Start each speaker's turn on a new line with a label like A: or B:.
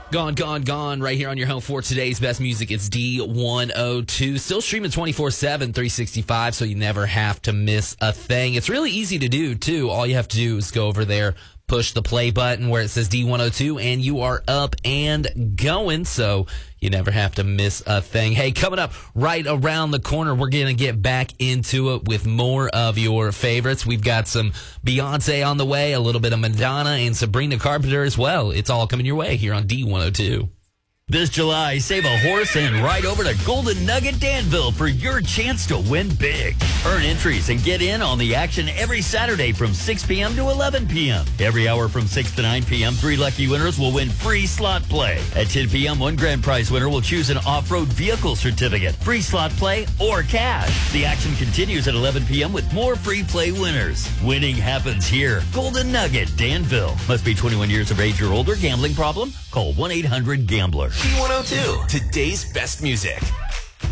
A: Gone, gone, gone, right here on your home for today's best music. It's D102. Still streaming 24/7, 365, so you never have to miss a thing. It's really easy to do, too. All you have to do is go over there, push the play button where it says D102, and you are up and going, so you never have to miss a thing. Hey, coming up right around the corner, we're going to get back into it with more of your favorites. We've got some Beyonce on the way, a little bit of Madonna, and Sabrina Carpenter as well. It's all coming your way here on D102.
B: This July, save a horse and ride over to Golden Nugget Danville for your chance to win big. Earn entries and get in on the action every Saturday from 6 p.m. to 11 p.m. Every hour from 6 to 9 p.m., 3 lucky winners will win free slot play. At 10 p.m., 1 grand prize winner will choose an off-road vehicle certificate, free slot play, or cash. The action continues at 11 p.m. with more free play winners. Winning happens here. Golden Nugget Danville. Must be 21 years of age or older. Gambling problem? Call 1-800-GAMBLER.
C: D102, today's best music.